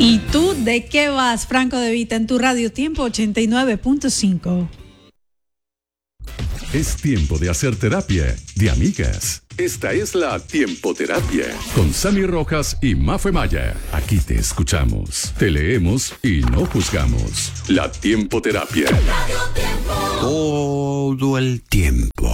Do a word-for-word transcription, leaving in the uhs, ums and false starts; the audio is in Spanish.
¿Y tú de qué vas, Franco De Vita, en tu Radio Tiempo ochenta y nueve punto cinco? Es tiempo de hacer terapia de amigas. Esta es la Tiempoterapia con Sammy Rojas y Mafe Maya. Aquí te escuchamos, te leemos y no juzgamos. La Tiempoterapia. Todo el tiempo.